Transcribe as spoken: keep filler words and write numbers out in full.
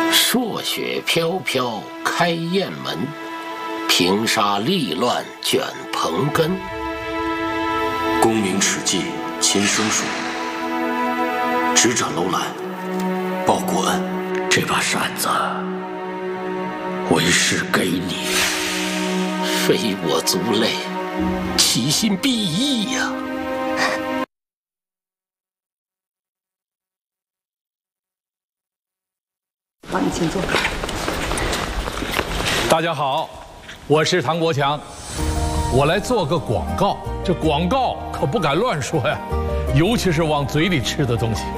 朔雪飘飘开雁门，平沙利乱卷蓬根。 功名齿迹亲生疏，执掌楼兰报国恩。 这把扇子为师给你， 非我族类，其心必异呀、啊！ 好，你请坐。 大家好，我是唐国强，我来做个广告。这广告可不敢乱说呀，尤其是往嘴里吃的东西。